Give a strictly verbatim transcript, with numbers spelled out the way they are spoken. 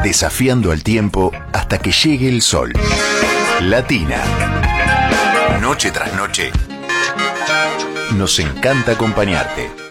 Desafiando al tiempo hasta que llegue el sol. Latina. Noche tras noche. Nos encanta acompañarte.